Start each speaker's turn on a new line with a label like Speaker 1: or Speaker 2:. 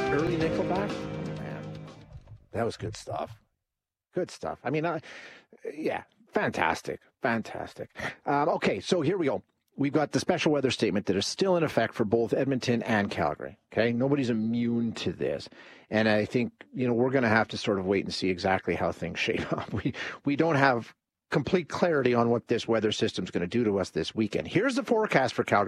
Speaker 1: Early Nickelback? Oh, man. That was good stuff. Good stuff. I mean, yeah, fantastic. Fantastic. Okay, so here we go. We've got the special weather statement that is still in effect for both Edmonton and Calgary. Okay, nobody's immune to this. And I think, we're going to have to sort of wait and see exactly how things shape up. We don't have complete clarity on what this weather system is going to do to us this weekend. Here's the forecast for Calgary.